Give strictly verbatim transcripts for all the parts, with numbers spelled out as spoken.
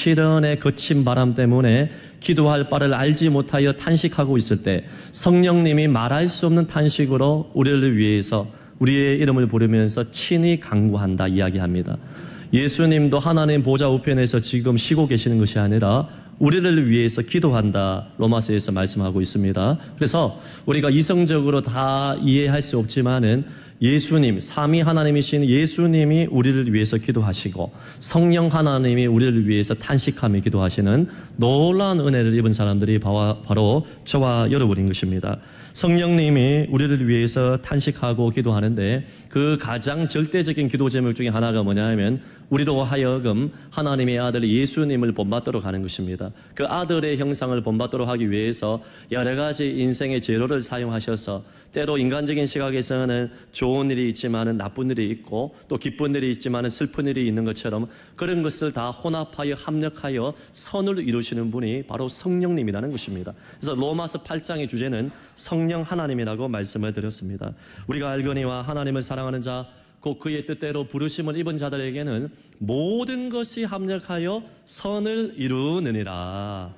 시련의 거친 바람 때문에 기도할 바를 알지 못하여 탄식하고 있을 때 성령님이 말할 수 없는 탄식으로 우리를 위해서 우리의 이름을 부르면서 친히 간구한다 이야기합니다. 예수님도 하나님 보좌 우편에서 지금 쉬고 계시는 것이 아니라 우리를 위해서 기도한다 로마서에서 말씀하고 있습니다. 그래서 우리가 이성적으로 다 이해할 수 없지만은 예수님, 삼위 하나님이신 예수님이 우리를 위해서 기도하시고 성령 하나님이 우리를 위해서 탄식하며 기도하시는 놀라운 은혜를 입은 사람들이 바로 저와 여러분인 것입니다. 성령님이 우리를 위해서 탄식하고 기도하는데 그 가장 절대적인 기도 제목 중에 하나가 뭐냐 하면 우리로 하여금 하나님의 아들 예수님을 본받도록 하는 것입니다. 그 아들의 형상을 본받도록 하기 위해서 여러 가지 인생의 재료를 사용하셔서 때로 인간적인 시각에서는 좋은 일이 있지만은 나쁜 일이 있고 또 기쁜 일이 있지만은 슬픈 일이 있는 것처럼 그런 것을 다 혼합하여 합력하여 선을 이루시는 분이 바로 성령님이라는 것입니다. 그래서 로마서 팔 장의 주제는 성령 하나님이라고 말씀을 드렸습니다. 우리가 알거니와 하나님을 사랑하는 자 곧 그의 뜻대로 부르심을 입은 자들에게는 모든 것이 합력하여 선을 이루느니라.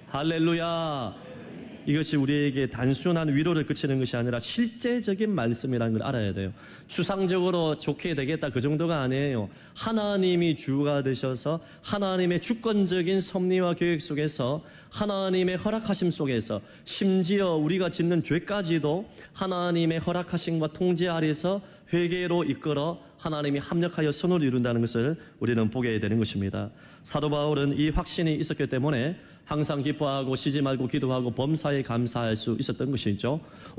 할렐루야. 이것이 우리에게 단순한 위로를 그치는 것이 아니라 실제적인 말씀이라는 걸 알아야 돼요. 추상적으로 좋게 되겠다 그 정도가 아니에요. 하나님이 주가 되셔서 하나님의 주권적인 섭리와 계획 속에서 하나님의 허락하심 속에서 심지어 우리가 짓는 죄까지도 하나님의 허락하심과 통제 아래서 회개로 이끌어 하나님이 합력하여 선을 이룬다는 것을 우리는 보게 되는 것입니다. 사도 바울은 이 확신이 있었기 때문에 항상 기뻐하고 쉬지 말고 기도하고 범사에 감사할 수 있었던 것이죠.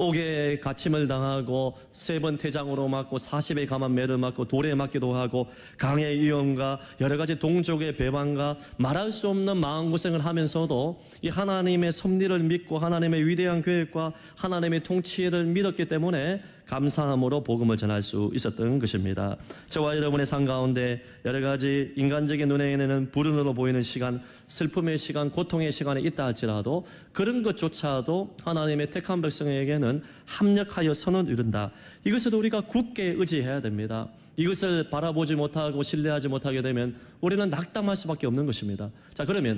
옥에 갇힘을 당하고 세 번 태장으로 맞고 사십에 감한 매를 맞고 돌에 맞기도 하고 강의 위험과 여러 가지 동족의 배반과 말할 수 없는 마음고생을 하면서도 이 하나님의 섭리를 믿고 하나님의 위대한 계획과 하나님의 통치를 믿었기 때문에 감사함으로 복음을 전할 수 있었던 것입니다. 저와 여러분의 삶 가운데 여러 가지 인간적인 눈에는 불운으로 보이는 시간, 슬픔의 시간, 고통의 시간이 있다 할지라도 그런 것조차도 하나님의 택한 백성에게는 합력하여 선을 이룬다. 이것을 우리가 굳게 의지해야 됩니다. 이것을 바라보지 못하고 신뢰하지 못하게 되면 우리는 낙담할 수밖에 없는 것입니다. 자, 그러면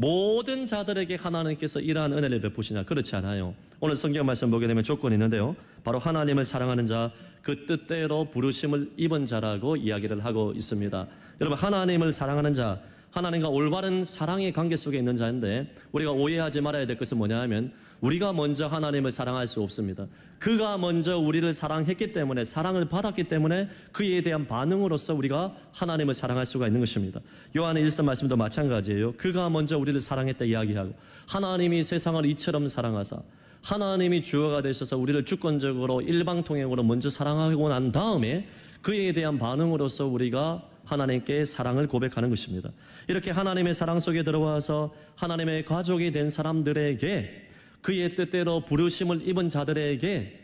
모든 자들에게 하나님께서 이러한 은혜를 베푸시냐? 그렇지 않아요. 오늘 성경 말씀 보게 되면 조건이 있는데요. 바로 하나님을 사랑하는 자, 그 뜻대로 부르심을 입은 자라고 이야기를 하고 있습니다. 여러분, 하나님을 사랑하는 자, 하나님과 올바른 사랑의 관계 속에 있는 자인데 우리가 오해하지 말아야 될 것은 뭐냐 하면 우리가 먼저 하나님을 사랑할 수 없습니다. 그가 먼저 우리를 사랑했기 때문에 사랑을 받았기 때문에 그에 대한 반응으로서 우리가 하나님을 사랑할 수가 있는 것입니다. 요한의 일서 말씀도 마찬가지예요. 그가 먼저 우리를 사랑했다 이야기하고 하나님이 세상을 이처럼 사랑하사 하나님이 주어가 되셔서 우리를 주권적으로 일방통행으로 먼저 사랑하고 난 다음에 그에 대한 반응으로서 우리가 하나님께 사랑을 고백하는 것입니다. 이렇게 하나님의 사랑 속에 들어와서 하나님의 가족이 된 사람들에게 그의 뜻대로 부르심을 입은 자들에게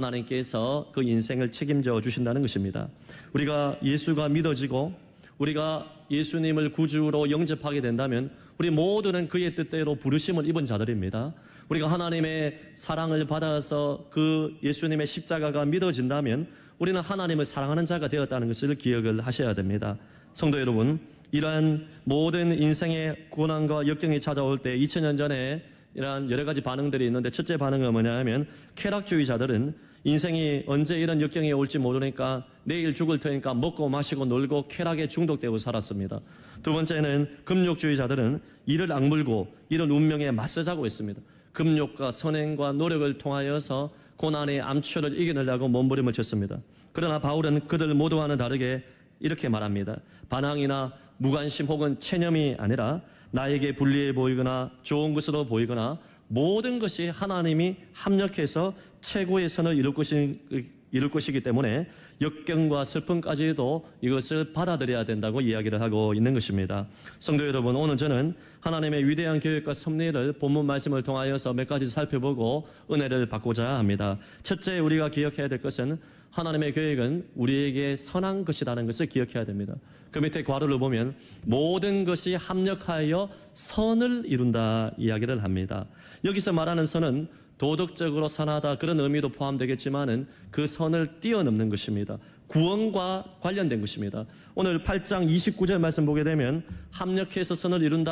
하나님께서 그 인생을 책임져 주신다는 것입니다. 우리가 예수가 믿어지고 우리가 예수님을 구주로 영접하게 된다면 우리 모두는 그의 뜻대로 부르심을 입은 자들입니다. 우리가 하나님의 사랑을 받아서 그 예수님의 십자가가 믿어진다면 우리는 하나님을 사랑하는 자가 되었다는 것을 기억을 하셔야 됩니다. 성도 여러분, 이러한 모든 인생의 고난과 역경이 찾아올 때 이천 년 전에 이러한 여러 가지 반응들이 있는데 첫째 반응은 뭐냐 하면 쾌락주의자들은 인생이 언제 이런 역경이 올지 모르니까 내일 죽을 테니까 먹고 마시고 놀고 쾌락에 중독되고 살았습니다. 두 번째는 금욕주의자들은 이를 악물고 이런 운명에 맞서자고 했습니다. 금욕과 선행과 노력을 통하여서 고난의 암초를 이겨내려고 몸부림을 쳤습니다. 그러나 바울은 그들 모두와는 다르게 이렇게 말합니다. 반항이나 무관심 혹은 체념이 아니라 나에게 불리해 보이거나 좋은 것으로 보이거나 모든 것이 하나님이 합력해서 최고의 선을 이룰 것이, 이룰 것이기 때문에 역경과 슬픔까지도 이것을 받아들여야 된다고 이야기를 하고 있는 것입니다. 성도 여러분, 오늘 저는 하나님의 위대한 계획과 섭리를 본문 말씀을 통하여서 몇 가지 살펴보고 은혜를 받고자 합니다. 첫째, 우리가 기억해야 될 것은 하나님의 계획은 우리에게 선한 것이라는 것을 기억해야 됩니다. 그 밑에 괄호를 보면 모든 것이 합력하여 선을 이룬다 이야기를 합니다. 여기서 말하는 선은 도덕적으로 선하다 그런 의미도 포함되겠지만은 그 선을 뛰어넘는 것입니다. 구원과 관련된 것입니다. 오늘 팔 장 이십구 절 말씀 보게 되면 합력해서 선을 이룬다